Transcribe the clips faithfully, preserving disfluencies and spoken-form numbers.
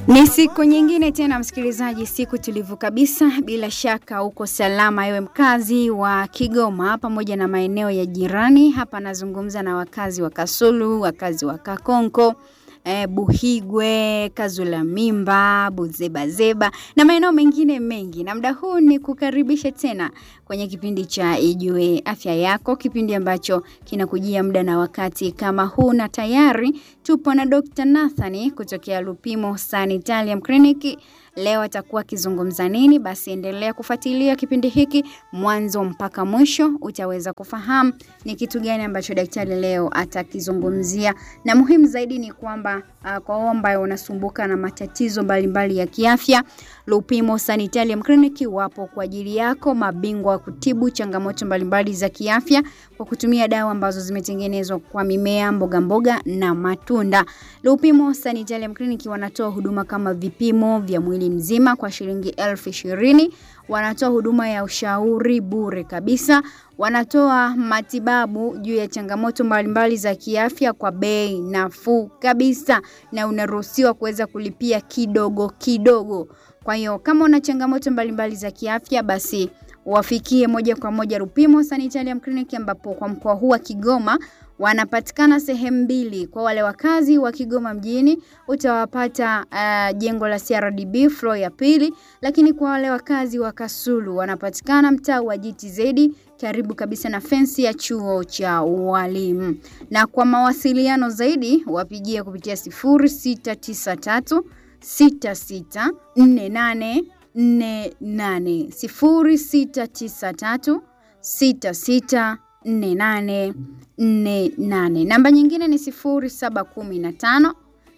Ni siku nyingine tena msikilizaji, siku tulivu kabisa. Bila shaka uko salama ewe mkazi wa Kigoma pamoja na maeneo ya jirani. Hapa nazungumza na wakazi wa Kasulu, wakazi wa Kakonko, eh, Buhigwe, Kazula Mimba, Buzebazeba na maeneo mengine mengi. Na muda huu ni kukaribisha tena kwenye kipindi cha Ijue Afya Yako, kipindi ambacho kinakujia muda na wakati kama huu, na tayari tupo na Doctor Nathani kutokea Lupimo Sanitarium Clinic. Leo atakuwa kizungumza nini? Basi endelea kufuatilia kipindi hiki mwanzo mpaka mwisho, utaweza kufahamu ni kitu gani ambacho daktari leo atakizungumzia. Na muhimu zaidi ni kwamba uh, kwa wale ambao wanasumbuka na matatizo mbalimbali ya kiafya, Lupimo Sanitarium Clinic wapo kwa ajili yako, mabingwa wa kutibu changamoto mbalimbali za kiafya kwa kutumia dawa ambazo zimetengenezwa kwa mimea, mboga mboga na matunda. Lupimo Sanitarium Clinic wanatoa huduma kama vipimo vya mwili mzima kwa shilingi elfu ishirini. Wanatoa huduma ya ushauri bure kabisa. Wanatoa matibabu juu ya changamoto mbalimbali za kiafya kwa bei nafuu kabisa, na unaruhusiwa kuweza kulipia kidogo kidogo. Kwa hiyo kama una changamoto mbalimbali za kiafya, basi wafikie moja kwa moja Lupimo Sanitarium Clinic, ambapo kwa mkoa huu wa Kigoma wanapatikana sehemu mbili. Kwa wale wakazi wa Kigoma mjini utawapata uh, jengo la C R D B floor ya pili, lakini kwa wale wakazi wa Kasulu wanapatikana mtaa wa G T Z karibu kabisa na fensi ya chuo cha walimu. Na kwa mawasiliano zaidi wapigie kupitia sifuri sita tisa tatu sita sita nne nane nne nane sifuri sita tisa tatu sita sita nne nane nne nane. Namba nyingine ni sifuri saba kumi tano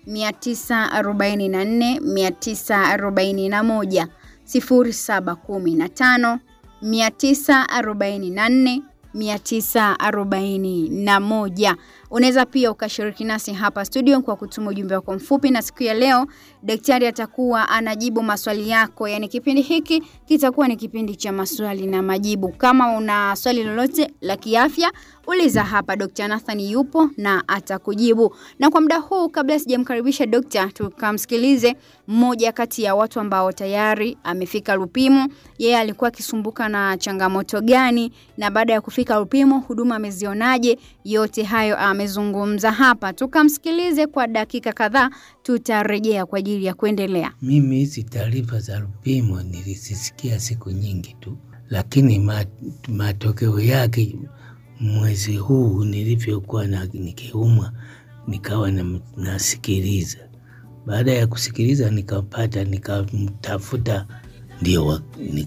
tisa arobaini na nne tisa arobaini na moja sifuri saba kumi tano tisa arobaini na nne tisa arobaini na moja. Unaweza pia ukashiriki nasi hapa studio kwa kutuma ujumbe wako mfupi, na siku ya leo daktari atakuwa anajibu maswali yako. Yani kipindi hiki kitakuwa ni kipindi cha maswali na majibu. Kama una swali lolote la kiafya, uliza hapa, Doctor Nathani yupo na atakujibu. Na kwa muda huu, kabla sijamkaribisha Doctor, tukamsikilize mmoja kati ya watu ambao tayari amefika Lupimo. Yeye alikuwa akisumbuka na changamoto gani, na baada ya kufika Lupimo huduma amezionaje? Yote hayo amezungumza hapa. Tukamsikilize kwa dakika kadhaa, tutarejea kwa ajili ya kuendelea. Mimi hizi taarifa za Lupimo nilizisikia siku nyingi tu, lakini matokeo yake mwezi huu nilivyokuwa na nikiumwa nikawa na, nasikiliza. Baada ya kusikiliza nikapata, nikamtafuta, ndio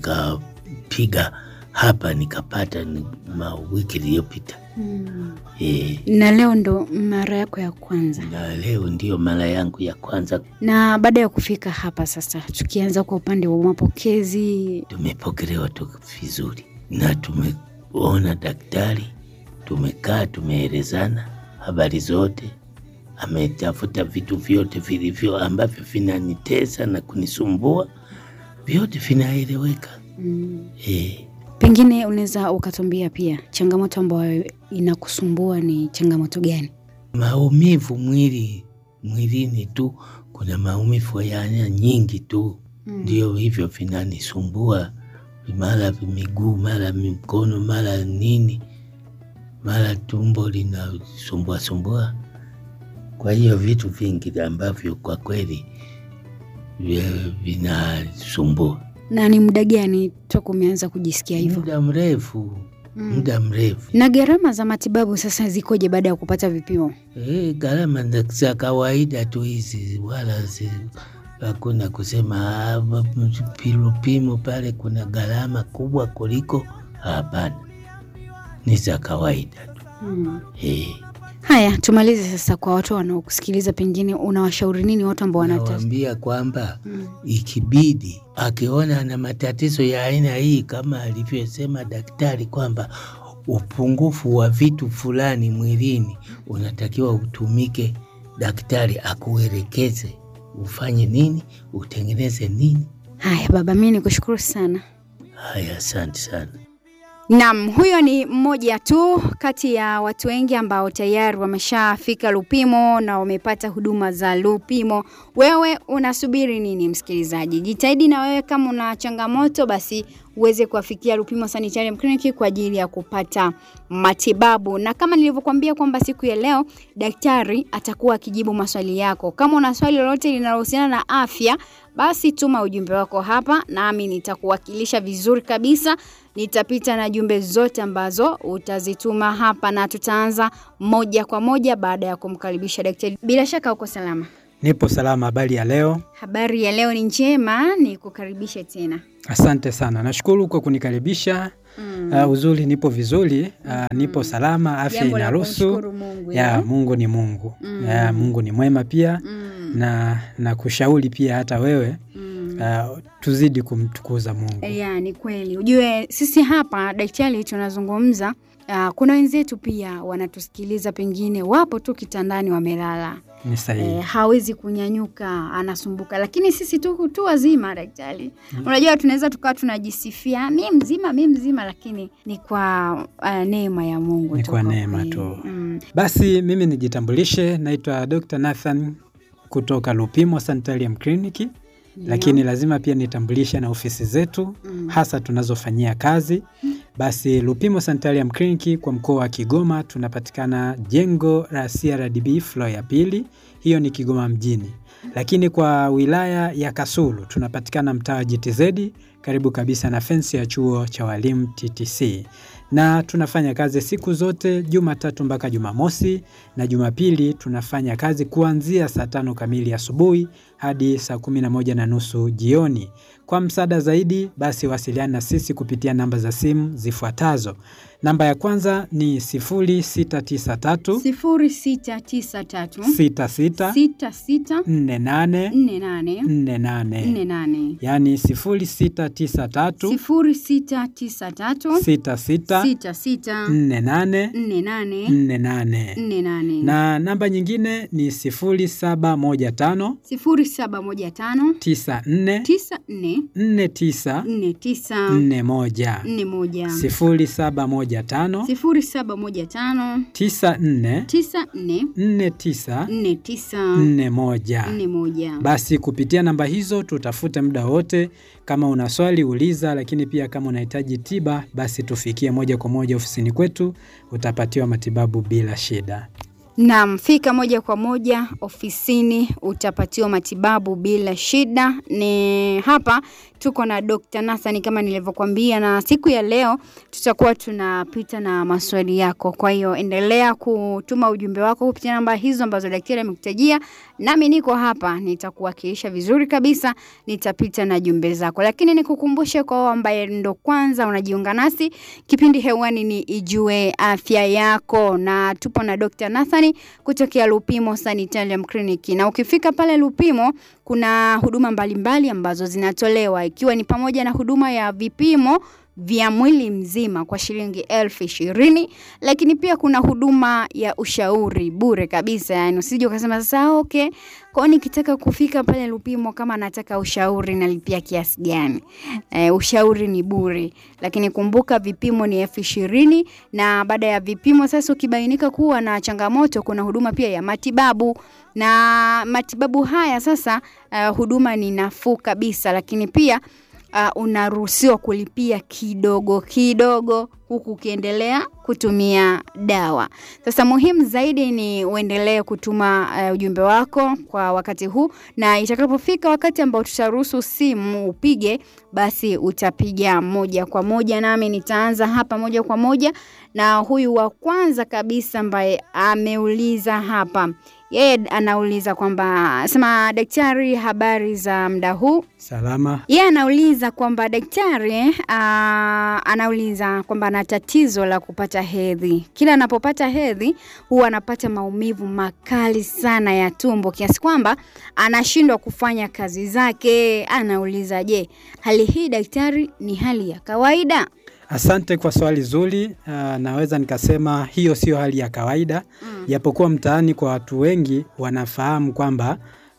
nikapiga hapa nikapata ma wiki iliyopita. Hmm. E, na leo ndo mara yako ya kwanza? Na leo ndio mara yangu ya kwanza. Na baada ya kufika hapa sasa, tukianza kwa upande wa mapokezi, tumepokelewa tu vizuri na tumeona daktari, tumekaa tumeelezana habari zote, ametafuta vitu vyote vilivyo ambavyo vinanitesa na kunisumbua, vyote vinaeleweka. Mm. Eh. Pengine unaweza ukatuambia pia changamoto ambayo inakusumbua ni changamoto gani? Maumivu mwili, mwilini tu kuna maumivu ya aina nyingi tu. Mm. Ndio hivyo vinanisumbua, mara miguu, mara mikono, mara nini, mara tumbo linasumbua sumbua. Kwa hiyo vitu vingi ambavyo kwa kweli vinasumbua. Na ni muda gani toka umeanza kujisikia hivyo? Muda mrefu. Mm. Muda mrefu. Na gharama za matibabu sasa zikoje baada ya kupata vipimo? Eh, gharama za kawaida tu hizi, wala si hakuna kusema Lupimo pale kuna gharama kubwa kuliko, hapana. Ni za kawaida tu. Mm. Eh. Haya, tumalize sasa. Kwa watu wanaokusikiliza, pengine unawashauri nini watu ambao wanataka? Nawaambia kwamba mm. ikibidi akiona ana matatizo ya aina hii, kama alivyosema daktari kwamba upungufu wa vitu fulani mwilini unatakiwa utumike, daktari akuelekeze ufanye nini, utengeneze nini. Haya baba, mimi nikushukuru sana. Haya, asante sana. Naam, huyo ni mmoja tu kati ya watu wengi ambao tayari wameshafika Lupimo na wamepata huduma za Lupimo. Wewe unasubiri nini msikilizaji? Jitahidi na wewe kama una changamoto basi uweze kuwafikia Lupimo Sanitarium Clinic kwa ajili ya kupata matibabu. Na kama nilivyokuambia kwamba siku ya leo daktari atakuwa akijibu maswali yako. Kama una swali lolote linalohusiana na afya, basi tuma ujumbe wako hapa nami nitakuwakilisha vizuri kabisa. Nitapita na jumbe zote ambazo utazituma hapa na tutaanza moja kwa moja baada ya kumkaribisha daktari. Bila shaka uko salama. Nipo salama, habari ya leo? Habari ya leo ni njema, nikukaribishe tena. Asante sana. Nashukuru kwa kunikaribisha. Mm. Uh, uzuri nipo vizuri, uh, nipo salama, afya inaruhusu. Mungu, ya, ya Mungu ni Mungu. Mm. Ya, Mungu ni mwema pia. Mm. Na na kushauri pia hata wewe. Mm. Uh, tuzidi kumtukuza Mungu. Ya, ni kweli. Ujue sisi hapa daktari tunazungumza, uh, kuna wenzetu pia wanatusikiliza, pengine wapo tu kitandani wamelala. Ni sahihi. E, hawezi kunyanyuka, anasumbuka, lakini sisi tu tu wazima daktari. Mm. Unajua tunaweza tukawa tunajisifia mimi mzima mimi mzima, lakini ni kwa uh, neema ya Mungu. Ni kwa neema tu. Mm. Basi mimi nijitambulishe, naitwa Doctor Nathan kutoka Lupimo Sanitarium Clinic. Yeah. Lakini lazima pia nitambulishe na ofisi zetu. Mm. Hasa tunazofanyia kazi. Mm. Basi Lupimo Sanitarium Clinic kwa mkoa wa Kigoma tunapatikana jengo la C R D B floor ya pili, hiyo ni Kigoma mjini. Lakini kwa wilaya ya Kasulu tunapatikana mtaa wa G T Z karibu kabisa na fence ya chuo cha walimu T T C. Na tunafanya kazi siku zote Jumatatu mpaka Jumamosi, na Jumapili tunafanya kazi kuanzia saa tano kamili asubuhi hadi saa kumi na moja na nusu jioni. Kwa msaada zaidi basi wasiliana na sisi kupitia namba za simu zifuatazo. Namba ya kwanza ni sifuri sita tisa tatu sifuri sita tisa tatu sita sita sita sita nne nane nne nane nne nane nne nane, yani sifuri sita tisa tatu sifuri sita tisa tatu sita sita sita sita nne nane nne nane nne nane nne nane, na namba nyingine ni sifuri saba moja tano sifuri saba moja tano tisa nne tisa nne nne tisa nne tisa nne moja nne moja, sifuri saba moja tano sifuri saba moja tano tisa nne tisa nne nne tisa nne tisa nne moja nne moja. Basi kupitia namba hizo tutafute muda wote. Kama una swali uliza, lakini pia kama unahitaji tiba basi tufikie moja kwa moja ofisini kwetu, utapatiwa matibabu bila shida. Naam, fika moja kwa moja ofisini utapatiwa matibabu bila shida. Ni hapa tuko na Doctor Nathan kama nilivyokuambia, na siku ya leo tutakuwa tunapita na maswali yako. Kwa hiyo endelea kutuma ujumbe wako kupitia namba hizo ambazo daktari amekutajia. Nami niko hapa nitakuwakilisha vizuri kabisa, nitapita na jumbe zako. Lakini nikukumbushe kwa wao ambaye ndo kwanza unajiunga nasi, kipindi hewani ni Ijue Afya Yako na tupo na Doctor Nathan kutokea Lupimo Sanitarium Clinic. Na ukifika pale Lupimo kuna huduma mbalimbali ambazo zinatolewa, ikiwa ni pamoja na huduma ya vipimo vya mwili mzima kwa shilingi elfu ishirini, lakini pia kuna huduma ya ushauri bure kabisa. Yani usije ukasema sasa okay, kwa nini nikitaka kufika pale Lupimo kama nataka ushauri nalipia kiasi gani? E, ushauri ni bure. Lakini kumbuka vipimo ni elfu ishirini, na baada ya vipimo sasa ukibainika kuwa na changamoto kuna huduma pia ya matibabu. Na matibabu haya sasa uh, huduma ni nafuu kabisa, lakini pia Uh, unaruhusiwa kulipia kidogo kidogo huku ukiendelea kutumia dawa. Sasa muhimu zaidi ni uendelee kutuma uh, ujumbe wako kwa wakati huu, na itakapofika wakati ambao tutaruhusu simu upige basi utapiga moja kwa moja, nami nitaanza hapa moja kwa moja na huyu wa kwanza kabisa ambaye ameuliza hapa. Yeye anauliza kwamba sema daktari, habari za muda huu? Salama. Yeye anauliza kwamba daktari uh, anauliza kwamba ana tatizo la kupata hedhi. Kila anapopata hedhi huwa anapata maumivu makali sana ya tumbo kiasi kwamba anashindwa kufanya kazi zake. Anauliza, je, hali hii daktari ni hali ya kawaida? Asante kwa swali zuri. Uh, naweza nikasema hiyo sio hali ya kawaida. Mm. Japokuwa mtaani kwa watu wengi wanafahamu kwamba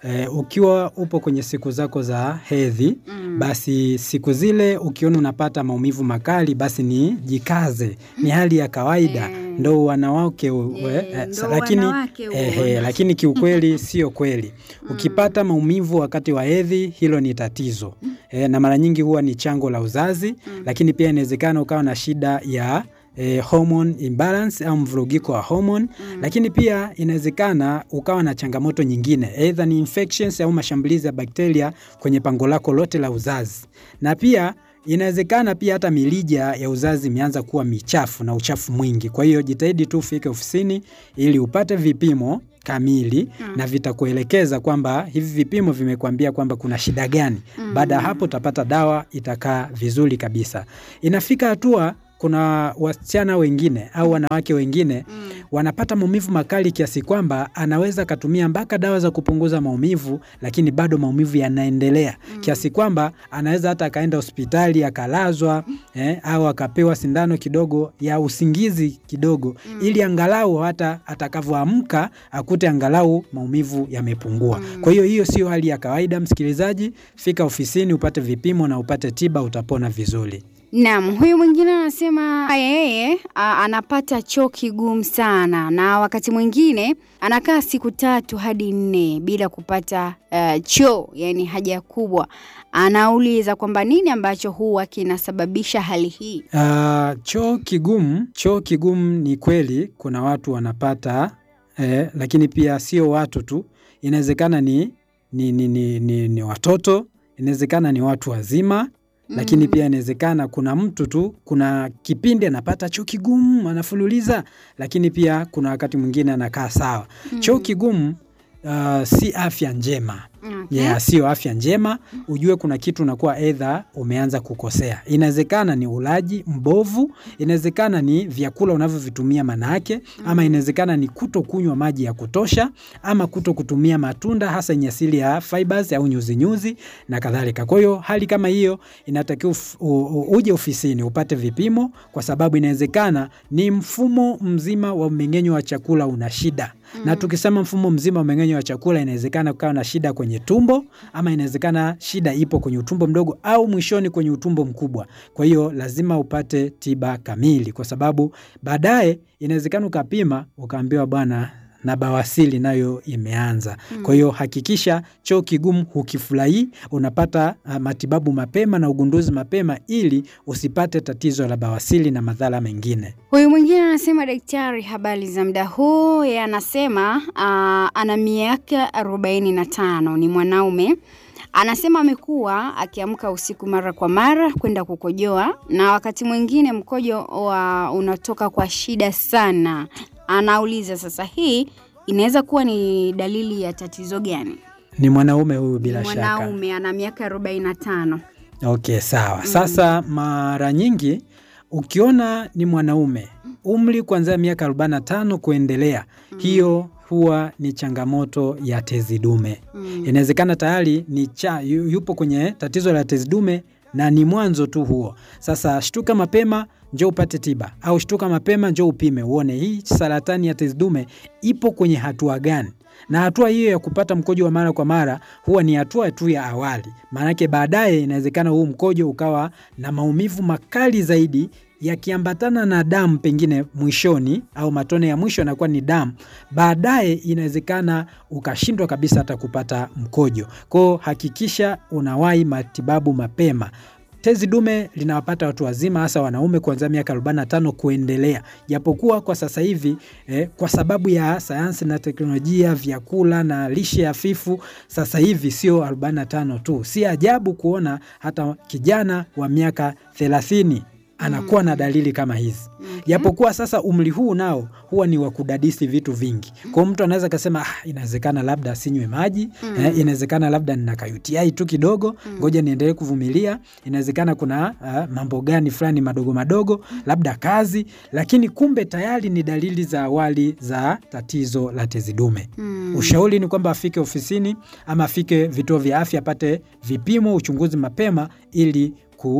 E, ukiwa upo kwenye siku zako za hedhi, mm. basi siku zile ukiona unapata maumivu makali, basi ni jikaze, ni hali ya kawaida, e. ndo wanawake we, e, ndo lakini wanawake e, lakini kiukweli sio kweli. Ukipata maumivu wakati wa hedhi, hilo ni tatizo. E, na mara nyingi huwa ni chango la uzazi, mm. lakini pia inawezekana ukawa na shida ya E, hormone imbalance au mvurugiko wa hormone, mm. lakini pia inawezekana ukawa na changamoto nyingine, either ni infections au mashambulizi ya bakteria kwenye pango lako lote la uzazi. Na pia inawezekana pia hata milija ya uzazi imeanza kuwa michafu na uchafu mwingi. Kwa hiyo jitahidi tu ufike ofisini ili upate vipimo kamili, mm. na vitakuelekeza kwamba hivi vipimo vimekuambia kwamba kuna shida gani. Mm. Baada hapo utapata dawa, itakaa vizuri kabisa. Inafika hatua kuna wasichana wengine au wanawake wengine, mm. wanapata maumivu makali kiasi kwamba anaweza katumia mpaka dawa za kupunguza maumivu, lakini bado maumivu yanaendelea, mm. kiasi kwamba anaweza hata akaenda hospitali akalazwa, eh, au akapewa sindano kidogo ya usingizi kidogo, mm. ili angalau hata atakavyoamka akute angalau maumivu yamepungua. Mm. Kwa hiyo hiyo sio hali ya kawaida, msikilizaji. Fika ofisini upate vipimo na upate tiba, utapona vizuri. Naam, huyu mwingine anasema yeye anapata choo kigumu sana, na wakati mwingine anakaa siku tatu hadi nne bila kupata uh, choo, yani haja kubwa. Anauliza kwamba nini ambacho huwa kinasababisha hali hii? Uh, choo kigumu, choo kigumu ni kweli kuna watu wanapata, eh, lakini pia sio watu tu. Inawezekana ni ni, ni, ni, ni ni watoto, inawezekana ni watu wazima. Lakini pia inawezekana kuna mtu tu, kuna kipindi anapata choo kigumu, anafululiza, lakini pia kuna wakati mwingine anakaa sawa. Mm. Choo kigumu uh, si afya njema. Okay. Yeah, sio afya njema. Ujue kuna kitu unakuwa either umeanza kukosea. Inawezekana ni ulaji mbovu, inawezekana ni vyakula unavyovitumia manake, ama inawezekana ni kutokunywa maji ya kutosha, ama kuto kutumia matunda hasa yenye asili ya fibers au nyuzi nyuzi na kadhalika. Kwa hiyo hali kama hiyo inatakiwa uje ofisini upate vipimo, kwa sababu inawezekana ni mfumo mzima wa mmeng'enyo wa chakula una shida. Mm. Na tukisema mfumo mzima wa mmeng'enyo wa chakula, inawezekana ukawa na shida kwenye tumbo, ama inawezekana shida ipo kwenye utumbo mdogo au mwishoni kwenye utumbo mkubwa. Kwa hiyo lazima upate tiba kamili, kwa sababu baadaye inawezekana ukapima ukaambiwa bwana na bawasili nayo imeanza. Mm. Kwa hiyo hakikisha choo kigumu hukifurahi, unapata uh, matibabu mapema na ugunduzi mapema ili usipate tatizo la bawasili na madhara mengine. Huyu mwingine anasema, daktari, habari za muda huu? Yeye anasema uh, ana miaka arobaini na tano, ni mwanaume. Anasema amekuwa akiamka usiku mara kwa mara kwenda kukojoa, na wakati mwingine mkojo wa unatoka kwa shida sana. Anauliza sasa hii inaweza kuwa ni dalili ya tatizo gani? Ni mwanaume huyu bila shaka. Mwanaume ana miaka arobaini na tano. Okay, sawa. Mm. Sasa mara nyingi ukiona ni mwanaume umri kuanzia miaka arobaini na tano kuendelea, mm. hiyo huwa ni changamoto ya tezi dume. Mm. Inawezekana tayari ni cha yupo kwenye tatizo la tezi dume na ni mwanzo tu huo. Sasa shtuka mapema, njoo upate tiba, au shtuka mapema njoo upime uone hii saratani ya tezi dume ipo kwenye hatua gani. Na hatua hiyo ya kupata mkojo wa mara kwa mara huwa ni hatua tu ya awali. Maana yake baadaye inawezekana huu mkojo ukawa na maumivu makali zaidi, yakiambatana na damu pengine mwishoni, au matone ya mwisho yanakuwa ni damu. Baadaye inawezekana ukashindwa kabisa hata kupata mkojo. Kwa hiyo hakikisha unawahi matibabu mapema. Tezi dume linawapata watu wazima, hasa wanaume kuanzia miaka arobaini na tano kuendelea. Japokuwa kwa sasa hivi eh, kwa sababu ya sayansi na teknolojia, vyakula na lishe hafifu, sasa hivi sio arobaini na tano tu. Si ajabu kuona hata kijana wa miaka thelathini anakuwa na dalili kama hizi. Japokuwa sasa umri huu nao huwa ni wa kudadisi vitu vingi. Kwa mtu anaweza kusema ah, inawezekana labda asinywe maji, mm. eh, inawezekana labda nina U T I tu kidogo, ngoja mm. niendelee kuvumilia, inawezekana kuna uh, mambo gani fulani madogo madogo, labda kazi, lakini kumbe tayari ni dalili za awali za tatizo la tezi dume. Mm. Ushauri ni kwamba afike ofisini ama afike vituo vya afya apate vipimo, uchunguzi mapema ili ku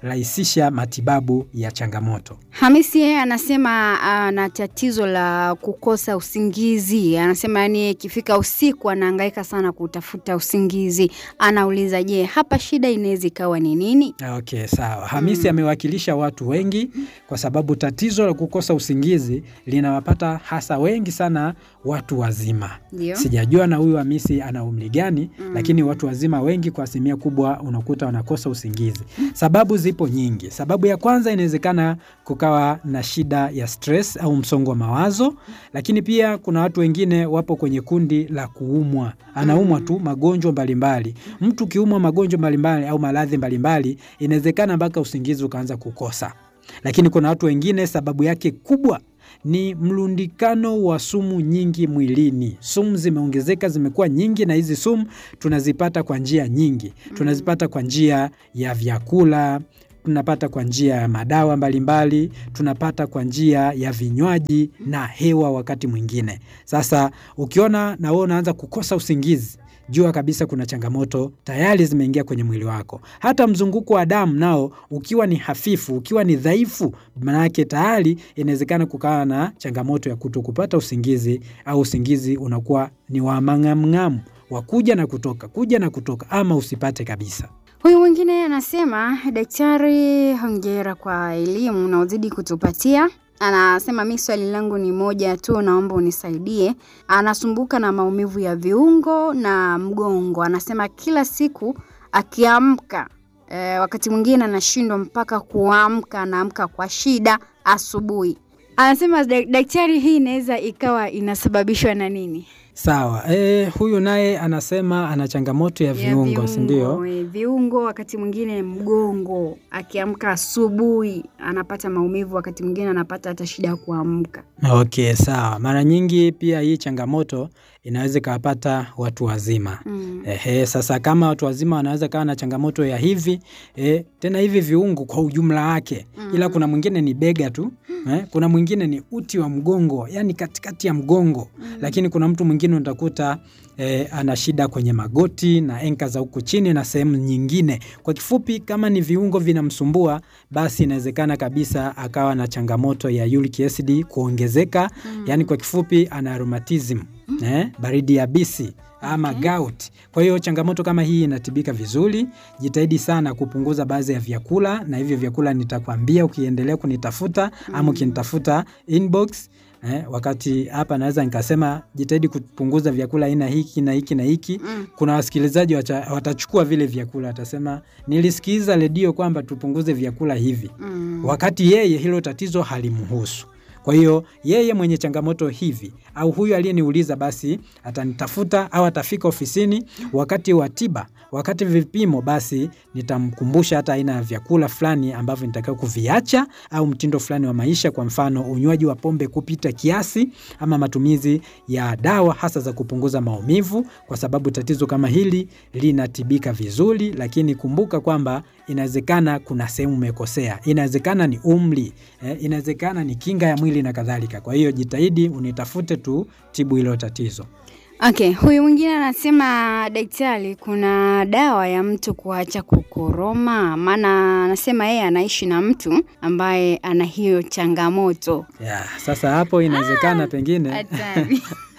kurahisisha matibabu ya changamoto. Hamisi yeye anasema ana tatizo la kukosa usingizi. Anasema yani ikifika usiku anahangaika sana kutafuta usingizi. Anauliza je, hapa shida inaweza ikawa ni nini? Okay, sawa. Hamisi amewakilisha watu wengi kwa sababu tatizo la kukosa usingizi linawapata hasa wengi sana watu wazima. Ndio. Sijajua na huyu Hamisi ana umri gani, mm. lakini watu wazima wengi kwa asilimia kubwa unakuta wanakosa usingizi. Sababu zipo nyingi. Sababu ya kwanza inawezekana kukawa na shida ya stress au msongo wa mawazo, lakini pia kuna watu wengine wapo kwenye kundi la kuumwa. Anaumwa tu magonjwa mbalimbali. Mtu kiumwa magonjwa mbalimbali au maradhi mbalimbali, inawezekana mpaka usingizi ukaanza kukosa. Lakini kuna watu wengine sababu yake kubwa ni mlundikano wa sumu nyingi mwilini. Sumu zimeongezeka, zimekuwa nyingi, na hizi sumu tunazipata kwa njia nyingi. Tunazipata kwa njia ya vyakula, tunapata kwa njia ya madawa mbalimbali, tunapata kwa njia ya vinywaji na hewa wakati mwingine. Sasa ukiona na wewe unaanza kukosa usingizi, jua kabisa kuna changamoto tayari zimeingia kwenye mwili wako. Hata mzunguko wa damu nao ukiwa ni hafifu, ukiwa ni dhaifu, maana yake tayari inawezekana kukawa na changamoto ya kutokupata usingizi, au usingizi unakuwa ni wa mang'amng'amu, wa kuja na kutoka, kuja na kutoka, ama usipate kabisa. Huyu mwingine anasema, daktari, hongera kwa elimu na uzidi kutupatia. Anasema mimi swali langu ni moja tu, naomba unisaidie. Anasumbuka na maumivu ya viungo na mgongo. Anasema kila siku akiamka, e, wakati mwingine anashindwa mpaka kuamka, anaamka kwa shida asubuhi. Anasema daktari, hii inaweza ikawa inasababishwa na nini? Sawa. E, huyu naye anasema ana changamoto ya, ya viungo, viungo si ndio? E, viungo, wakati mwingine mgongo, akiamka asubuhi anapata maumivu, wakati mwingine anapata hata shida ya kuamka. Okay, sawa. Mara nyingi pia hii changamoto inaweza kuwapata watu wazima. Mm. Ehe, sasa kama watu wazima wanaweza kawa na changamoto ya hivi, eh, tena hivi viungo kwa ujumla wake. Mm. Ila kuna mwingine ni bega tu, eh, kuna mwingine ni uti wa mgongo, yani katikati ya mgongo. Mm. Lakini kuna mtu mwingine utakuta eh, ana shida kwenye magoti na enka za huku chini na sehemu nyingine. Kwa kifupi, kama ni viungo vinamsumbua, basi inawezekana kabisa akawa na changamoto ya uric acid kuongezeka. Mm. Yani kwa kifupi ana rheumatism. Mm. Eh, baridi yabisi ama okay. gout. Kwa hiyo changamoto kama hii inatibika vizuri. Jitahidi sana kupunguza baadhi ya vyakula, na hivyo vyakula nitakwambia ukiendelea kunitafuta. Mm. ama ukinitafuta inbox. Eh, wakati hapa naweza nikasema jitahidi kupunguza vyakula aina hiki na hiki na hiki. Mm. Kuna wasikilizaji watachukua vile vyakula, watasema nilisikiza redio kwamba tupunguze vyakula hivi. Mm. Wakati yeye hilo tatizo halimhusu. Kwa hiyo yeye mwenye changamoto hivi au huyu aliyeniuliza basi atanitafuta au atafika ofisini wakati wa tiba, wakati vipimo, basi nitamkumbusha hata aina ya vyakula fulani ambavyo nitakao kuviacha au mtindo fulani wa maisha, kwa mfano unywaji wa pombe kupita kiasi ama matumizi ya dawa hasa za kupunguza maumivu, kwa sababu tatizo kama hili linatibika vizuri. Lakini kumbuka kwamba inawezekana kuna sehemu umekosea, inawezekana ni umri, eh, inawezekana ni kinga ya mwili na kadhalika. Kwa hiyo jitahidi unitafute tu tibu hilo tatizo. Okay, huyu mwingine anasema daktari, kuna dawa ya mtu kuacha kukoroma? Maana anasema yeye anaishi na mtu ambaye ana hiyo changamoto. Yeah, sasa hapo inawezekana ah, pengine hatari.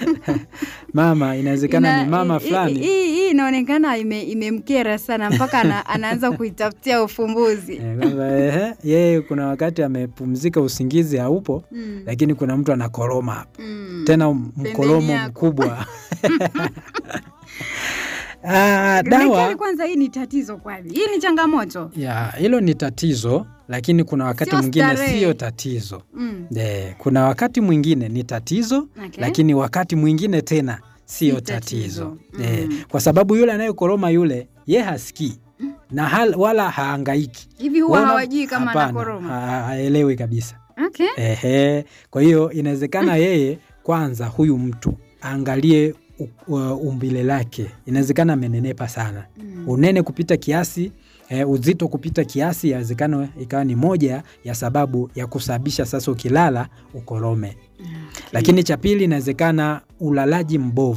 Mama, inawezekana Ina, ni mama fulani. Hii hii inaonekana ime imemkera sana mpaka ana, anaanza kuitafutia ufumbuzi. Eh, yeye kuna wakati amepumzika, usingizi haupo. Mm. Lakini kuna mtu anakoroma. Mm. Tena mkoromo mkubwa. Ah, dawa kwanza, hii ni tatizo kwani? Hii ni changamoto? Ya, hilo ni tatizo, lakini kuna wakati sio mwingine sio tatizo. Mm. De, kuna wakati mwingine ni tatizo, okay. Lakini wakati mwingine tena sio tatizo. De, mm. Kwa sababu yule anayekoroma yule, ye hasikii. Mm. Na hal, wala haangaiki. Hivi huwa hawajui kama anakoroma? Haelewi kabisa. Okay. Ehe, kwa hiyo inawezekana yeye kwanza huyu mtu angalie umbile lake. Inawezekana amenenepa sana. Mm. Unene kupita kiasi, e, uzito kupita kiasi, inawezekana ikawa ni moja ya sababu ya kusababisha sasa ukilala ukorome. Okay. Lakini cha pili, inawezekana ulalaji mbovu.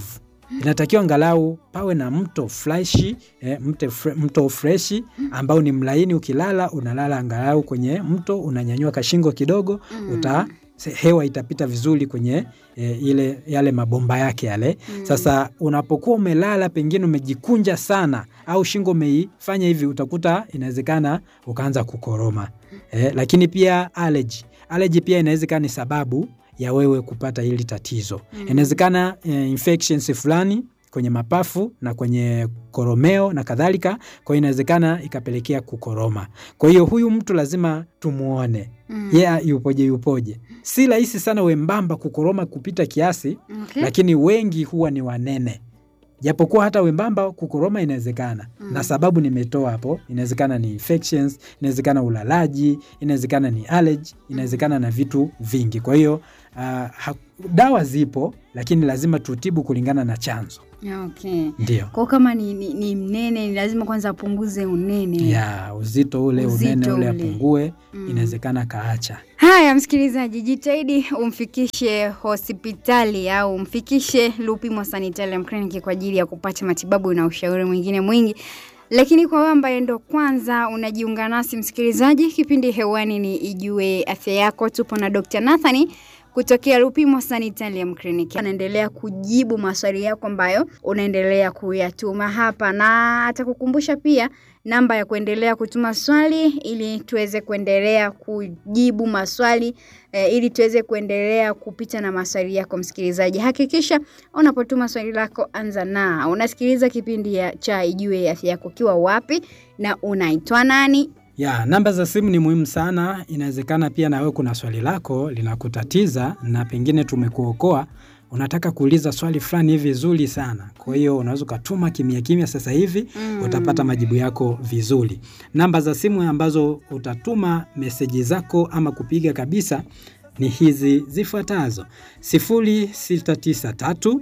inatakiwa angalau pawe na mto fresh, eh, mto, fre, mto fresh ambao ni mlaini, ukilala unalala angalau kwenye mto, unanyanyua kashingo kidogo, uta hewa itapita vizuri kwenye e, ile yale mabomba yake yale. Mm. Sasa unapokuwa umelala pengine umejikunja sana au shingo umeifanya hivi, utakuta inawezekana ukaanza kukoroma. E, lakini pia allergy. Allergy pia inawezekana ni sababu ya wewe kupata hili tatizo. Mm. Inawezekana e, infections fulani kwenye mapafu na kwenye koromeo na kadhalika, kwa hiyo inawezekana ikapelekea kukoroma. Kwa hiyo huyu mtu lazima tumuone. Mm. Yeah, yupoje yupoje. Si rahisi sana wembamba kukoroma kupita kiasi, okay. Lakini wengi huwa ni wanene. Japokuwa hata wembamba kukoroma inawezekana. Mm. Na sababu nimetoa hapo, inawezekana ni infections, inawezekana ulalaji, inawezekana ni allergy, inawezekana na vitu vingi. Kwa hiyo uh, dawa zipo, lakini lazima tutibu kulingana na chanzo. Okay. Ndio. Kwa kama ni, ni, ni mnene, ni lazima kwanza apunguze unene. Ya, uzito ule, uzito unene ule apungue, mm. Inawezekana kaacha. Haya msikilizaji, jitahidi umfikishe hospitali au umfikishe Lupimo Sanitarium Clinic kwa ajili ya kupata matibabu na ushauri mwingine mwingi. Lakini kwa wewe ambaye ndo kwanza unajiunga nasi msikilizaji, kipindi hewani ni Ijue Afya Yako, tupo na Doctor Nathan kutokea Lupimo Sanitarium Clinic. Anaendelea kujibu maswali yako ambayo unaendelea kuyatuma hapa, na atakukumbusha pia namba ya kuendelea kutuma swali ili tuweze kuendelea kujibu maswali e, ili tuweze kuendelea kupita na maswali yako msikilizaji. Hakikisha unapotuma swali lako anza na unasikiliza kipindi ya cha Ijue Afya Yako kiwa wapi na unaitwa nani. Ya, namba za simu ni muhimu sana. Inawezekana pia na wewe kuna swali lako linakutatiza na pengine tumekuokoa, unataka kuuliza swali fulani hivi vizuri sana. Kwa hiyo unaweza kutuma kimya kimya sasa hivi, mm. utapata majibu yako vizuri. Namba za simu ambazo utatuma meseji zako ama kupiga kabisa ni hizi zifuatazo: sifuri sita tisa tatu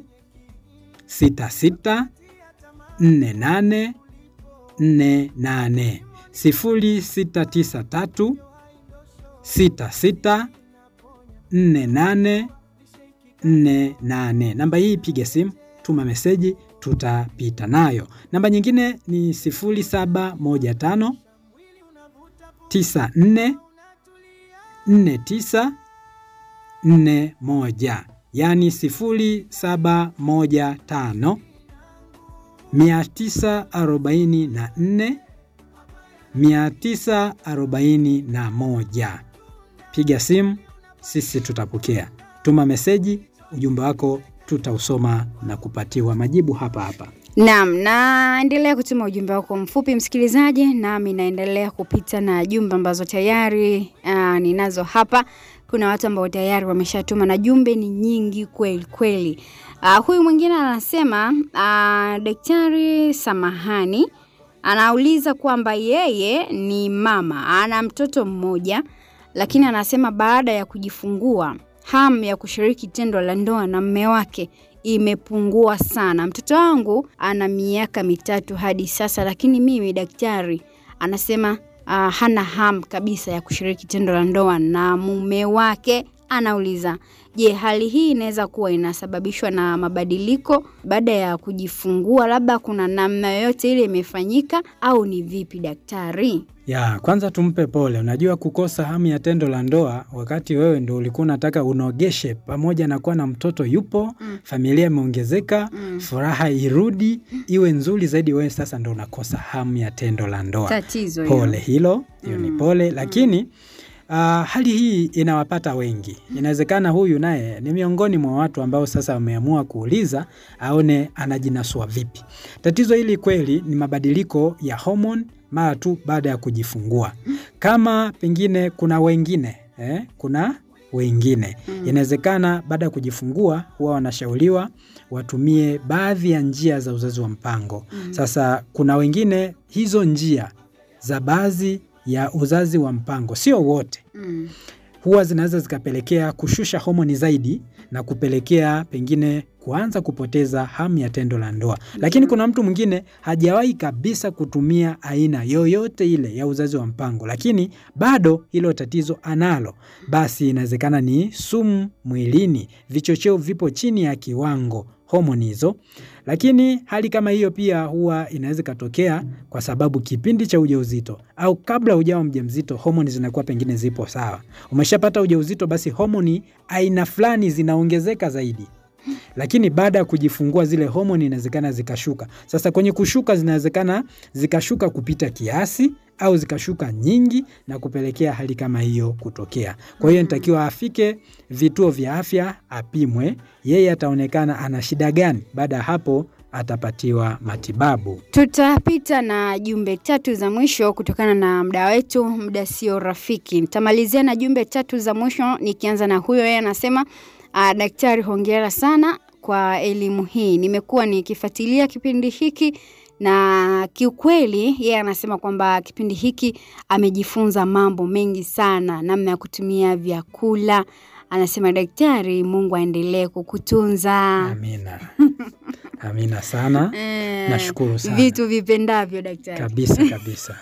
sita sita nne nane nne nane, sifuri sita tisa tatu sita sita nne nane nne nane. Namba hii piga simu, tuma meseji, tutapita nayo. Namba nyingine ni sifuri saba moja tano tisa nne nne tisa nne moja, yani sifuri saba moja tano mia tisa arobaini na nne mia tisa arobaini na moja. Piga simu, sisi tutapokea. Tuma meseji, ujumbe wako tutausoma na kupatiwa majibu hapa hapa. Naam, na endelea kutuma ujumbe wako mfupi msikilizaji, nami naendelea kupita na jumbe ambazo tayari aa, ninazo hapa. Kuna watu ambao tayari wameshatuma na jumbe ni nyingi kweli kweli. Aa, huyu mwingine anasema, aa, daktari samahani, anauliza kwamba yeye ni mama, ana mtoto mmoja, lakini anasema baada ya kujifungua hamu ya kushiriki tendo la ndoa na mume wake imepungua sana. Mtoto wangu ana miaka mitatu hadi sasa, lakini mimi daktari anasema uh, hana hamu kabisa ya kushiriki tendo la ndoa na mume wake. Anauliza, je, hali hii inaweza kuwa inasababishwa na mabadiliko baada ya kujifungua? Labda kuna namna yoyote ile imefanyika au ni vipi daktari? Ya, kwanza tumpe pole. Unajua kukosa hamu ya tendo la ndoa wakati wewe ndio ulikuwa unataka unogeshe pamoja na kuwa na mtoto yupo, mm. familia imeongezeka, mm. furaha irudi, iwe nzuri zaidi, wewe sasa ndio unakosa hamu ya tendo la ndoa. Tatizo pole hilo, hiyo mm. ni pole, lakini mm. Uh, hali hii inawapata wengi. Inawezekana huyu naye ni miongoni mwa watu ambao sasa wameamua kuuliza aone anajinasua vipi. Tatizo hili kweli ni mabadiliko ya hormone mara tu baada ya kujifungua. Kama pengine kuna wengine, eh, kuna wengine. Mm. Inawezekana baada ya kujifungua huwa wanashauriwa watumie baadhi ya njia za uzazi wa mpango. Mm. Sasa kuna wengine hizo njia za baadhi ya uzazi wa mpango, sio wote, mm. huwa zinaweza zikapelekea kushusha homoni zaidi na kupelekea pengine kuanza kupoteza hamu ya tendo la ndoa. Mm. Lakini kuna mtu mwingine hajawahi kabisa kutumia aina yoyote ile ya uzazi wa mpango, lakini bado hilo tatizo analo. Basi inawezekana ni sumu mwilini, vichocheo vipo chini ya kiwango homoni hizo. Lakini hali kama hiyo pia huwa inaweza katokea kwa sababu kipindi cha ujauzito au kabla hujawa mjamzito homoni zinakuwa pengine zipo sawa. Umeshapata ujauzito, basi homoni aina fulani zinaongezeka zaidi. Lakini baada ya kujifungua zile homoni inawezekana zikashuka. Sasa kwenye kushuka zinawezekana zikashuka kupita kiasi au zikashuka nyingi na kupelekea hali kama hiyo kutokea. Kwa hiyo nitakiwa afike vituo vya afya apimwe, yeye ataonekana ana shida gani. Baada hapo atapatiwa matibabu. Tutapita na jumbe tatu za mwisho kutokana na muda wetu, muda sio rafiki. Nitamalizia na jumbe tatu za mwisho nikianza na huyo. Yeye anasema Uh, daktari, hongera sana kwa elimu hii. Nimekuwa nikifuatilia kipindi hiki na kiukweli yeye anasema kwamba kipindi hiki amejifunza mambo mengi sana, namna ya kutumia vyakula. Anasema daktari, Mungu aendelee kukutunza. Amina. Amina sana. Eh, nashukuru sana. Vitu vipendavyo daktari. Kabisa kabisa.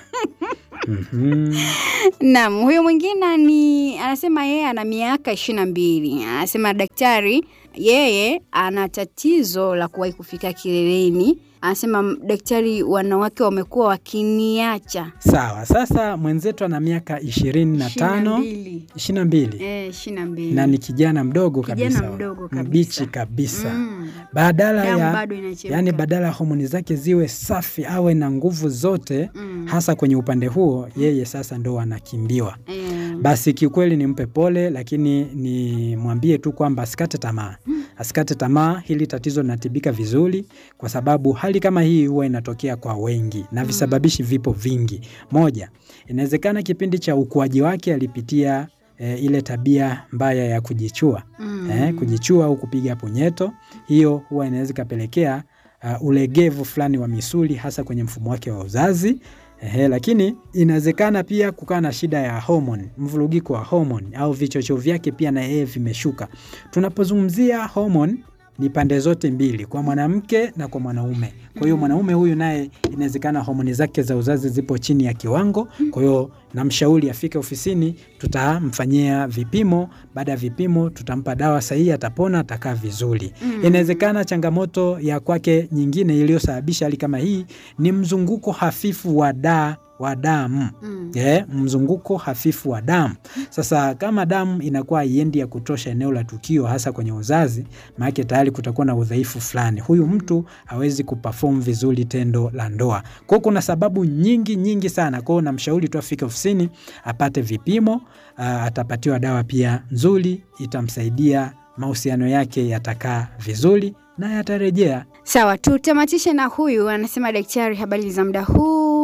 Mm-hmm. Naam, huyo mwingine ni anasema yeye ana miaka ishirini na mbili. Anasema daktari, yeye ana tatizo la kuwahi kufika kileleni. Anasema daktari, wanawake wamekuwa wakiniacha. Sawa, sasa mwenzetu ana miaka ishirini na tano. ishirini na mbili. Eh, ishirini na mbili. Na ni kijana mdogo kabisa. Kijana mdogo kabisa. Mbichi kabisa. Mm. Badala ya yani badala homoni zake ziwe safi, awe na nguvu zote, mm. hasa kwenye upande huo, yeye sasa ndo anakimbiwa. Mm. Basi kiukweli nimpe pole, lakini ni mwambie tu kwamba asikate tamaa. Mm. Asikate tamaa, hili tatizo linatibika vizuri kwa sababu hali kama hii huwa inatokea kwa wengi na visababishi vipo vingi. Moja, inawezekana kipindi cha ukuaji wake alipitia E, ile tabia mbaya ya kujichua. Mm. E, kujichua au kupiga punyeto. Hiyo huwa inaweza kapelekea uh, ulegevu fulani wa misuli hasa kwenye mfumo wake wa uzazi. E, lakini inawezekana pia kukaa na shida ya hormone, mvurugiko wa hormone au vichocheo vyake pia na yeye vimeshuka. Tunapozungumzia hormone ni pande zote mbili, kwa mwanamke na kwa mwanaume. Kwa hiyo mwanaume huyu naye inawezekana homoni zake za uzazi zipo chini ya kiwango. Kwa hiyo namshauri afike ofisini, tutamfanyia vipimo. Baada ya vipimo tutampa dawa sahihi, atapona, atakaa vizuri. Mm. Inawezekana changamoto ya kwake nyingine iliyosababisha hali kama hii ni mzunguko hafifu wa damu wa damu. Mm. Yeah, mzunguko hafifu wa damu. Sasa kama damu inakuwa haiendi ya kutosha eneo la tukio hasa kwenye uzazi, maana tayari kutakuwa na udhaifu fulani. Huyu mtu hawezi kuperform vizuri tendo la ndoa. Kwa kuna sababu nyingi nyingi sana. Kwa namshauri tu afike ofisini, apate vipimo, uh, atapatiwa dawa pia nzuri, itamsaidia mahusiano yake yatakaa vizuri na yatarejea. Sawa, tutamatishe na huyu. Anasema daktari, habari za muda huu.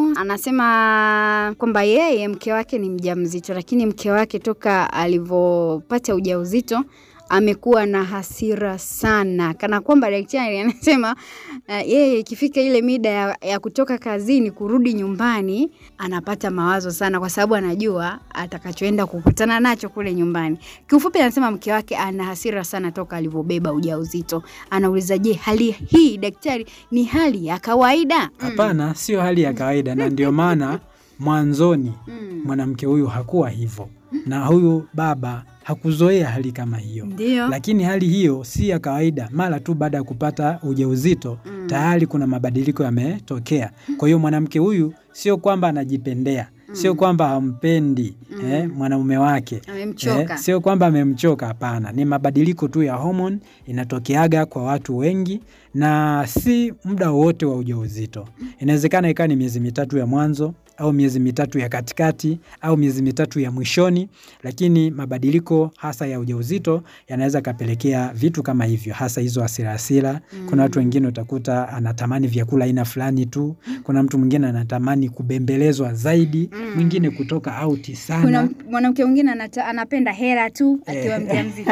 Anasema kwamba yeye mke wake ni mjamzito, lakini mke wake toka alivyopata ujauzito amekuwa na hasira sana. Kana kwamba daktari anasema uh, yeye ikifika ile mida ya, ya kutoka kazini kurudi nyumbani anapata mawazo sana kwa sababu anajua atakachoenda kukutana nacho kule nyumbani. Kiufupi anasema mke wake ana hasira sana toka alivyobeba ujauzito. Anauliza, je, hali hii daktari ni hali ya kawaida? Hapana, mm. sio hali ya kawaida. Na ndio maana mwanzoni mm. mwanamke huyu hakuwa hivyo. Na huyu baba hakuzoea hali kama hiyo. Ndiyo. Lakini hali hiyo si ya kawaida. Mara tu baada ya kupata ujauzito mm. tayari kuna mabadiliko yametokea. Kwa hiyo mwanamke huyu sio kwamba anajipendea, mm. sio kwamba hampendi mm. eh, mwanamume wake, amemchoka. Eh, sio kwamba amemchoka, hapana. Ni mabadiliko tu ya hormone, inatokeaga kwa watu wengi na si muda wote wa ujauzito. Inawezekana ikawa ni miezi mitatu ya mwanzo au miezi mitatu ya katikati au miezi mitatu ya mwishoni, lakini mabadiliko hasa ya ujauzito yanaweza kapelekea vitu kama hivyo, hasa hizo hasira hasira. Mm. Kuna watu wengine utakuta anatamani vyakula aina fulani tu. Kuna mtu mwingine anatamani kubembelezwa zaidi, mm. mwingine kutoka out sana. Kuna mwanamke mwingine anapenda hela tu akiwa mjamzito.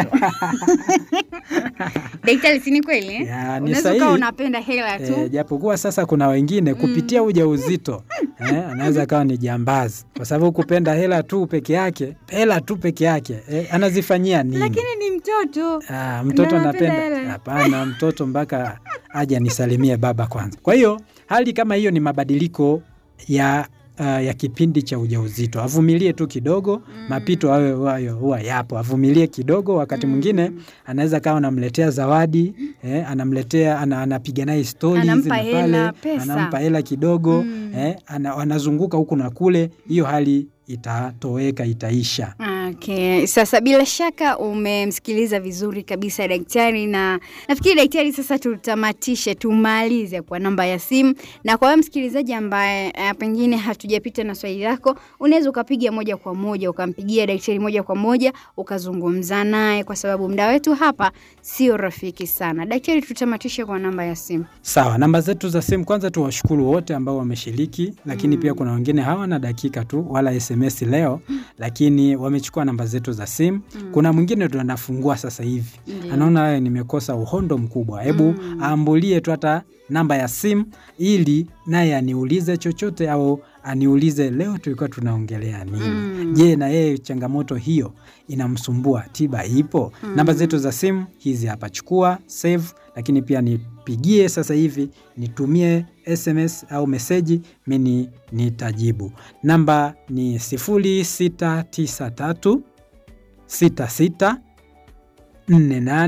Daktari, si ni kweli eh? Unaweza kuwa unapenda hela tu. Eh, japokuwa sasa kuna wengine kupitia ujauzito eh, anaweza kawa ni jambazi. Kwa sababu kupenda hela tu peke yake, hela tu peke yake, eh, anazifanyia nini? Lakini ni mtoto. Ah, mtoto anapenda. Hapana, mtoto mpaka aje nisalimie baba kwanza. Kwa hiyo hali kama hiyo ni mabadiliko ya uh, ya kipindi cha ujauzito. Avumilie tu kidogo, mm. mapito hayo hayo huwa yapo. Avumilie kidogo, wakati mwingine mm. anaweza kawa anamletea zawadi, eh, anamletea ana, anapiga naye stories na pale, anampa hela kidogo, mm. eh, ana, anazunguka huku na kule, hiyo hali itatoweka, itaisha. Okay. Sasa bila shaka umemsikiliza vizuri kabisa daktari, na nafikiri daktari sasa tutamatishe, tumalize kwa namba ya simu. Na kwa wewe msikilizaji ambaye uh, pengine hatujapita na swali lako, unaweza ukapiga moja kwa moja, ukampigia daktari moja kwa moja, ukazungumza naye, kwa sababu muda wetu hapa sio rafiki sana. Daktari, tutamatishe kwa namba ya simu. Sawa, namba zetu za simu, kwanza tuwashukuru wote ambao wameshiriki, lakini mm. pia kuna wengine hawana dakika tu wala S M S leo, mm. lakini wamechukua namba zetu za simu. Mm. Kuna mwingine tu anafungua sasa hivi. Mm. Anaona wewe nimekosa uhondo mkubwa. Hebu mm. aambulie tu hata namba ya simu ili naye aniulize chochote, au aniulize leo tulikuwa tunaongelea nini. Mm. Je, na yeye changamoto hiyo inamsumbua, tiba ipo? Mm. Namba zetu za simu hizi hapa, chukua, save, lakini pia nipigie sasa hivi, nitumie S M S au meseji, mimi nitajibu. Namba ni sifuri sita tisa tatu sita sita nne nane